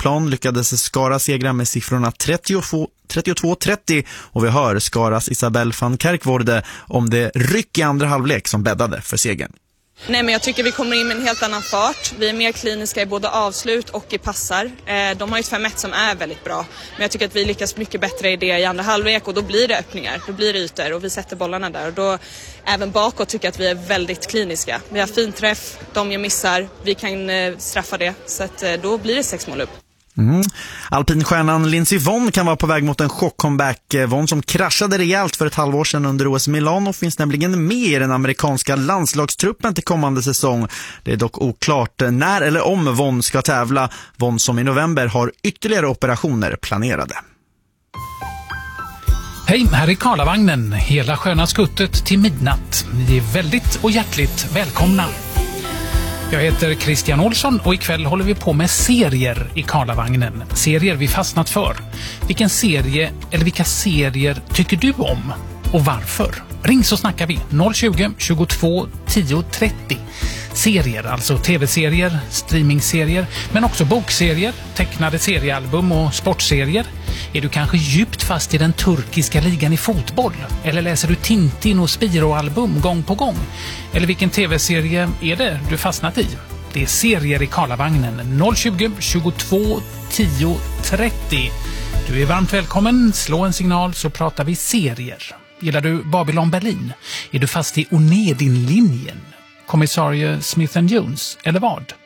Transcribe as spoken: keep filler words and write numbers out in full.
hemmaplan lyckades Skara segra med siffrorna trettiotvå trettio och vi hör Skaras Isabelle van Kerkvoorde om det ryck i andra halvlek som bäddade för segern. Nej, men jag tycker vi kommer in med en helt annan fart. Vi är mer kliniska i både avslut och i passar. Eh, de har ju ett fem ett som är väldigt bra. Men jag tycker att vi lyckas mycket bättre i det i andra halvlek och då blir det öppningar. Då blir det ytor och vi sätter bollarna där. Och då även bakåt tycker jag att vi är väldigt kliniska. Vi har fin träff, de gör missar, vi kan eh, straffa det. Så att, eh, då blir det sex mål upp. Mm. Alpinstjärnan Lindsey Vonn kan vara på väg mot en chock-comeback. Vonn som kraschade rejält för ett halvår sedan under O S Milano finns nämligen med i den amerikanska landslagstruppen till kommande säsong. Det är dock oklart när eller om Vonn ska tävla. Vonn som i november har ytterligare operationer planerade. Hej, här är Karlavagnen. Hela sköna skuttet till midnatt. Ni är väldigt och hjärtligt välkomna. Jag heter Christian Olsson och ikväll håller vi på med serier i Karlavagnen. Serier vi fastnat för. Vilken serie eller vilka serier tycker du om? Och varför? Ring så snackar vi noll tjugo, tjugotvå, tio, trettio. Serier, alltså tv-serier, streamingserier, men också bokserier, tecknade seriealbum och sportserier. Är du kanske djupt fast i den turkiska ligan i fotboll? Eller läser du Tintin och Spiro-album gång på gång? Eller vilken tv-serie är det du fastnat i? Det är serier i Karlavagnen noll tjugo, tjugotvå, tio, trettio. Du är varmt välkommen, slå en signal så pratar vi serier. Gillar du Babylon Berlin? Är du fast i Onedin-linjen? Kommissarie Smith and Jones, eller vad?